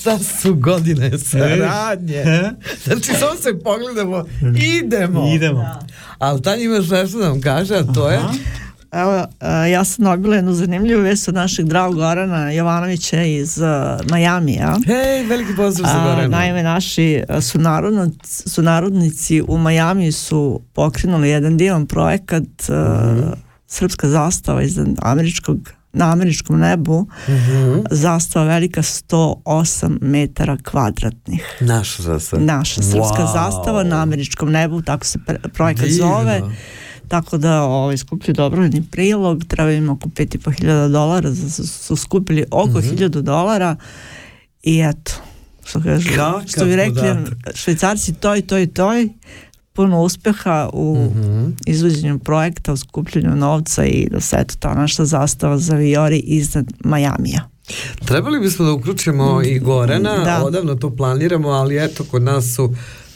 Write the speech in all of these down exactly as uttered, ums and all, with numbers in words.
šta su godine saradnje. Znači, samo se pogledamo, idemo. Idemo. Da. Ali Tanja imaš nešto da vam kaže, a to je... Evo, ja sam dobila jednu zanimljivu vest od našeg dragog Gorana Jovanovića iz uh, Majamija. Hej, veliki pozdrav za Gorana. Naime, naši sunarodnici, sunarodnici u Majamiju su pokrenuli jedan divan projekat uh, mm-hmm. Srpska zastava iz američkog, na američkom nebu. Mm-hmm. Zastava velika sto osam metara kvadratnih. Naša zastava. Naša srpska wow. zastava na američkom nebu, tako se projekat Divno. zove. Tako da ovaj, skupili dobrovoljni prilog, treba im oko pet i po hiljada dolara, su skupili oko mm-hmm. hiljadu dolara i eto, što kažu, što bi rekli podatak. Švajcarci toj, toj, toj, puno uspeha u mm-hmm. izvođenju projekta, u skupljenju novca i da se eto ta naša zastava zavijori iznad Majamija. Trebali bismo da uključimo i Gorana, da. Odavno to planiramo, ali eto kod nas su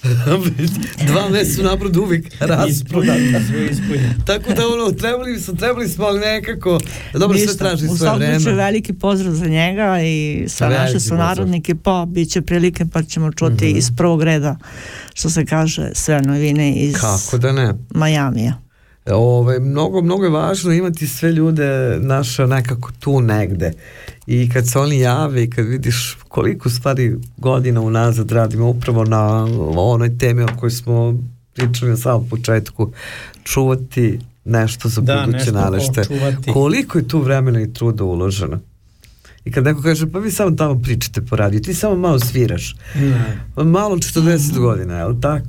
dva mjeseca napred uvijek rasprodata. Tako da ono, trebali smo, trebali smo, ali nekako, dobro sve traži svoje vreme. U svakom veliki pozdrav za njega i sve naše sunarodnike, pa bit će prilike pa ćemo čuti mm-hmm. iz prvog reda, što se kaže, sve novine iz Kako da ne? Majamija. Ove, mnogo, mnogo je važno imati sve ljude naše nekako tu negde i kad se oni jave i kad vidiš koliko stvari godina unazad radimo upravo na onoj temi o kojoj smo pričali na samom početku, čuvati nešto za da, buduće nalešte. Koliko je tu vremena i truda uloženo. I kad neko kaže, pa vi samo tamo pričate po radiju, ti samo malo sviraš. Ne. Malo četrdeset godina, je li tako?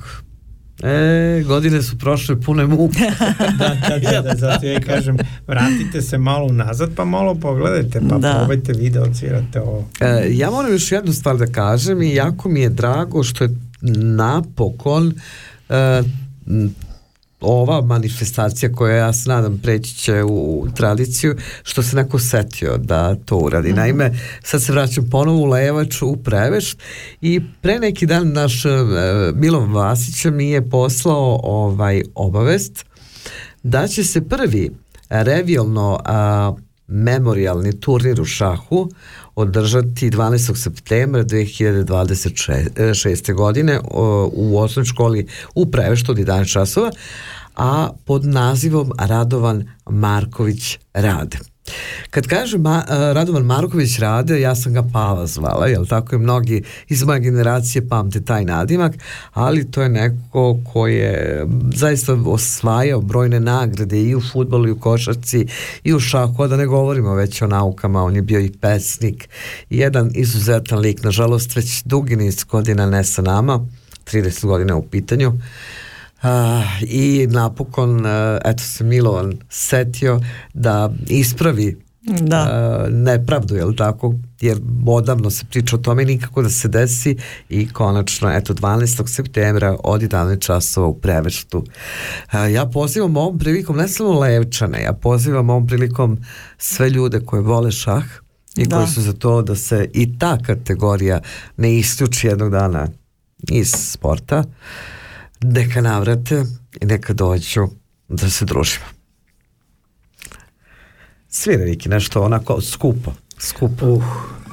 E, godine su prošle pune muke. da, da, da, da, zato ja kažem, vratite se malo nazad, pa malo pogledajte, pa da. Probajte video, odsvirate ovo. E, ja moram još jednu stvar da kažem i jako mi je drago što je napokon e, ova manifestacija koja ja se nadam preći će u, u tradiciju, što se neko setio da to uradi. Mm-hmm. Naime, sad se vraćam ponovo u Levač, u Preveš i pre neki dan naš uh, Milan Vasić mi je poslao ovaj obavest da će se prvi revijalno uh, memorijalni turnir u šahu održati dvanaestog septembra dve hiljade dvadeset šeste. godine u osnovnoj školi u Preveštu od jedanaest časova, a pod nazivom Radovan Marković Rade. Kad kažem Ma, Radovan Marković Rade, ja sam ga Pava zvala, jel tako, je mnogi iz moje generacije pamte taj nadimak, ali to je neko ko je zaista osvajao brojne nagrade i u fudbalu i u košarci i u šahu, a da ne govorimo već o naukama, on je bio i pesnik, jedan izuzetan lik, nažalost već dugi niz godina ne sa nama, trideset godina u pitanju. Uh, i napokon uh, eto se Milovan setio da ispravi da. Uh, nepravdu, jel tako, jer odavno se priča o tome nikako da se desi i konačno eto dvanaestog septembra od jedanaest časova u Preveštu. Uh, ja pozivam ovom prilikom ne samo Levčane, ja pozivam ovom prilikom sve ljude koji vole šah i da. koji su za to da se i ta kategorija ne isključi jednog dana iz sporta, neka navrate i neka dođu da se družimo. Svira neki nešto onako skupo, skupo. Uh.